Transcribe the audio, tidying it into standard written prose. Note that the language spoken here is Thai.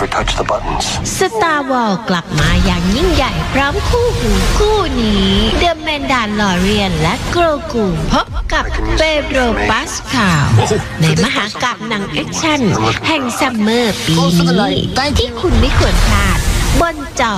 never touch the buttons. Star Wars กลับมาอย่างยิ่งใหญ่พร้อมคู่หูคู่นี้เดอะแมนดาลอเรียนและโกรกูพบกับเปโดรปาสคาลในมหากาพย์หนังแอคชั่นแห่งซัมเมอร์ปีนี้ที่คุณไม่ควรพลาดบนจอ